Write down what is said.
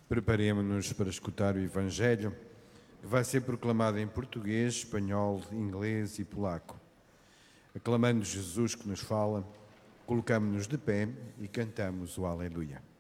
Preparemo-nos para escutar o Evangelho, que vai ser proclamado em português, espanhol, inglês e polaco. Aclamando Jesus que nos fala, colocamo-nos de pé e cantamos o Aleluia.